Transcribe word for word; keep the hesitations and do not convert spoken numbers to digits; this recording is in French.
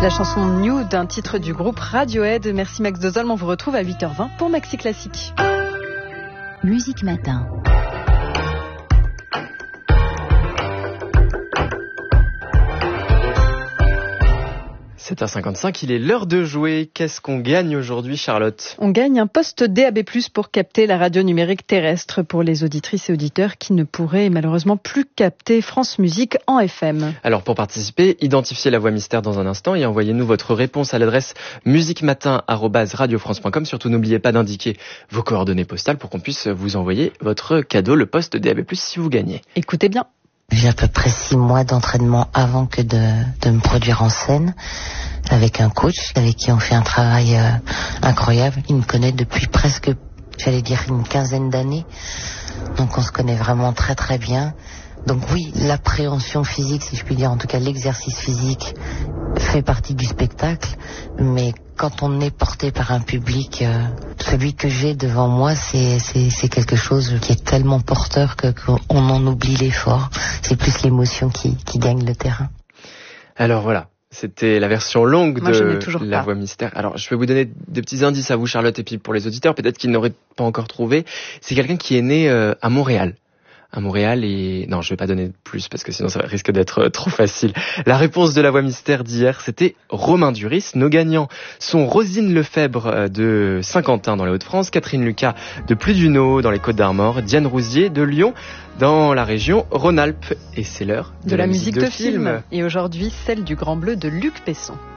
La chanson New d'un titre du groupe Radiohead. Merci Max Dozolm, on vous retrouve à huit heures vingt pour Maxi Classique. Musique Matin. sept heures cinquante-cinq, il est l'heure de jouer. Qu'est-ce qu'on gagne aujourd'hui, Charlotte ? On gagne un poste D A B plus, pour capter la radio numérique terrestre pour les auditrices et auditeurs qui ne pourraient malheureusement plus capter France Musique en F M. Alors pour participer, identifiez la voix mystère dans un instant et envoyez-nous votre réponse à l'adresse musiquematin arobase radiofrance point com. Surtout n'oubliez pas d'indiquer vos coordonnées postales pour qu'on puisse vous envoyer votre cadeau, le poste D A B plus, si vous gagnez. Écoutez bien. J'ai à peu près six mois d'entraînement avant que de, de me produire en scène avec un coach avec qui on fait un travail euh, incroyable. Il me connaît depuis presque, j'allais dire, une quinzaine d'années. Donc on se connaît vraiment très très bien. Donc oui, l'appréhension physique, si je puis dire, en tout cas l'exercice physique fait partie du spectacle, mais quand on est porté par un public, euh, celui que j'ai devant moi, c'est, c'est, c'est quelque chose qui est tellement porteur que, qu'on en oublie l'effort. C'est plus l'émotion qui, qui gagne le terrain. Alors voilà, c'était la version longue Moi, de la voix mystère. Alors je vais vous donner des petits indices à vous, Charlotte, et puis pour les auditeurs, peut-être qu'ils n'auraient pas encore trouvé. C'est quelqu'un qui est né euh, à Montréal. à Montréal et... Non, je vais pas donner plus parce que sinon ça risque d'être trop facile. La réponse de la voix mystère d'hier, c'était Romain Duris. Nos gagnants sont Rosine Lefebvre de Saint-Quentin dans les Hauts-de-France, Catherine Lucas de Pludunot dans les Côtes-d'Armor, Diane Rousier de Lyon dans la région Rhône-Alpes. Et c'est l'heure de, de la, la musique, musique de, de film. film. Et aujourd'hui, celle du Grand Bleu de Luc Besson.